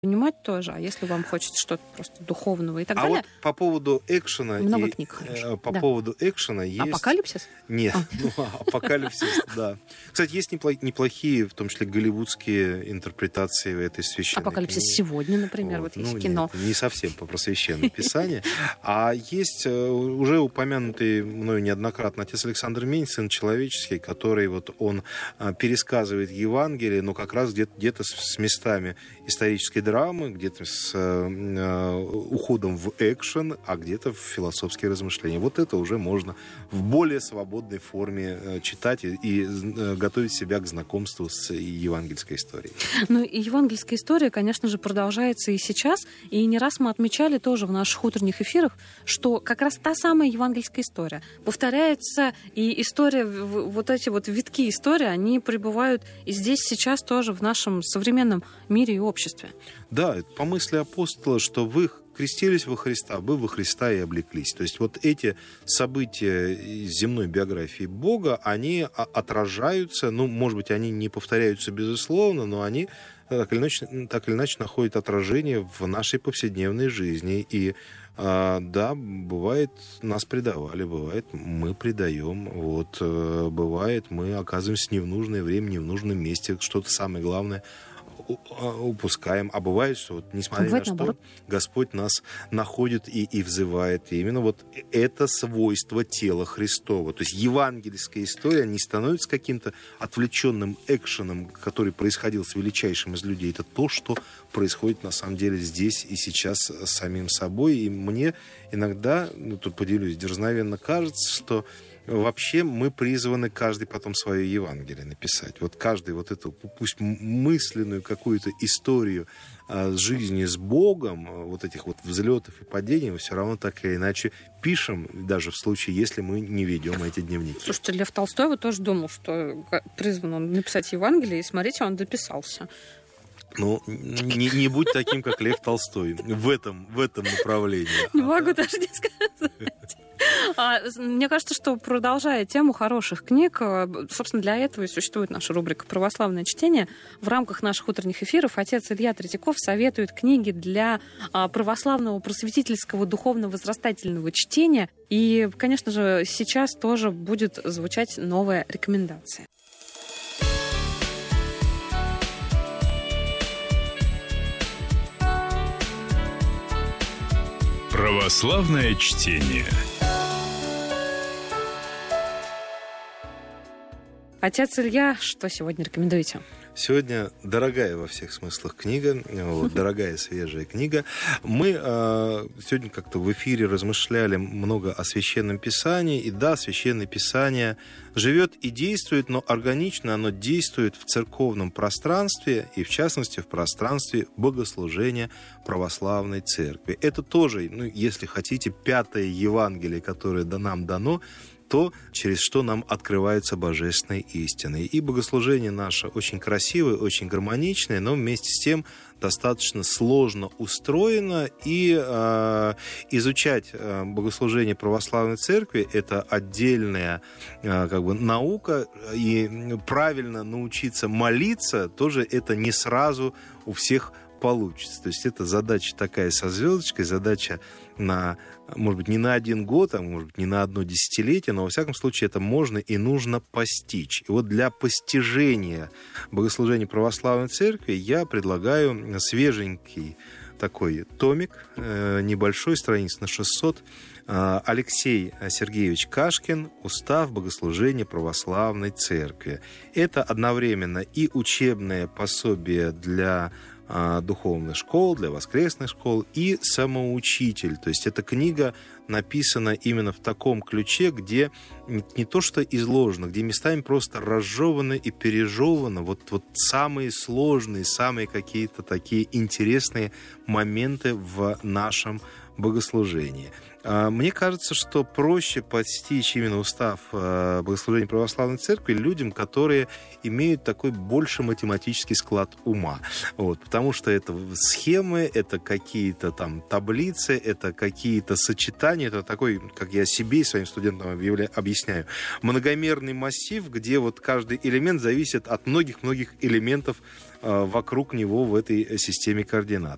понимать тоже, а если вам хочется что-то просто духовного и так далее. Вот по поводу экшена... Много книг хороших. По поводу экшена есть... Апокалипсис? Нет, апокалипсис, да. Кстати, есть неплохие, в том числе голливудские интерпретации этой священной книги. Апокалипсис сегодня, например, вот есть кино. Не совсем про священное писание. А есть уже упомянутый мною неоднократно отец Александр Мень, сын человеческий, который вот он пересказывает Евангелие, но как раз где-то с местами исторической драмы, где-то с уходом в экшен, а где-то в философские размышления. Вот это уже можно в более свободной форме читать и готовить себя к знакомству с евангельской историей. Ну и евангельская история, конечно же, продолжается и сейчас. И не раз мы отмечали тоже в наших утренних эфирах, что как раз та самая евангельская история повторяется, и история, вот эти вот витки истории, они пребывают и здесь сейчас тоже в нашем современном мире и обществе. Да, по мысли апостола, что вы крестились во Христа, вы во Христа и облеклись. То есть вот эти события из земной биографии Бога, они отражаются, ну, может быть, они не повторяются безусловно, но они так или иначе находят отражение в нашей повседневной жизни. И да, бывает, нас предавали, бывает, мы предаем, вот, бывает, мы оказываемся не в нужное время, не в нужном месте, что-то самое главное упускаем. А бывает, что вот, несмотря на что, Господь нас находит и взывает. И именно вот это свойство тела Христова. То есть евангельская история не становится каким-то отвлеченным экшеном, который происходил с величайшим из людей. Это то, что происходит на самом деле здесь и сейчас с самим собой. И мне иногда, тут поделюсь, дерзновенно кажется, что вообще мы призваны каждый потом свое Евангелие написать. Вот каждый вот эту, пусть мысленную какую-то историю жизни с Богом, вот этих вот взлетов и падений, мы все равно так или иначе пишем, даже в случае, если мы не ведем эти дневники. Слушайте, Лев Толстой вот тоже думал, что призван он написать Евангелие, и смотрите, он дописался. Ну, не будь таким, как Лев Толстой в этом направлении. Не могу даже не сказать. Мне кажется, что, продолжая тему хороших книг, собственно, для этого и существует наша рубрика «Православное чтение». В рамках наших утренних эфиров отец Илья Третьяков советует книги для православного просветительского духовно-возрастательного чтения. И, конечно же, сейчас тоже будет звучать новая рекомендация. Православное чтение. Отец Илья, что сегодня рекомендуете? Сегодня дорогая во всех смыслах книга, дорогая свежая книга. Мы сегодня как-то в эфире размышляли много о Священном Писании. И да, Священное Писание живет и действует, но органично оно действует в церковном пространстве и, в частности, в пространстве богослужения православной церкви. Это тоже, если хотите, пятое Евангелие, которое нам дано, то, через что нам открываются божественные истины. И богослужение наше очень красивое, очень гармоничное, но вместе с тем достаточно сложно устроено. И изучать богослужение православной церкви – это отдельная наука. И правильно научиться молиться тоже это не сразу у всех получится. То есть это задача такая со звездочкой, задача на, может быть, не на 1 год, а может быть, не на 1 десятилетие, но во всяком случае это можно и нужно постичь. И вот для постижения богослужения православной церкви я предлагаю свеженький такой томик, небольшой, страниц на 600, Алексей Сергеевич Кашкин «Устав богослужения православной церкви». Это одновременно и учебное пособие для духовных школ, для воскресных школ и самоучитель. То есть эта книга написана именно в таком ключе, где не то что изложено, где местами просто разжевано и пережевано вот самые сложные, самые какие-то такие интересные моменты в нашем богослужении. Мне кажется, что проще постичь именно устав богослужения православной церкви людям, которые имеют такой больше математический склад ума. Потому что это схемы, это какие-то там таблицы, это какие-то сочетания, это такой, как я себе и своим студентам объясняю, многомерный массив, где вот каждый элемент зависит от многих-многих элементов вокруг него в этой системе координат.